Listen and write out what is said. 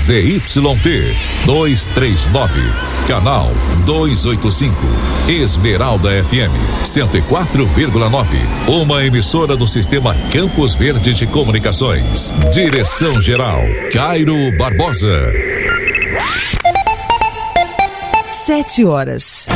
ZYT 239, canal 285, Esmeralda FM 104,9, uma emissora do Sistema Campos Verde de Comunicações. Direção-geral, Cairo Barbosa. 7 horas.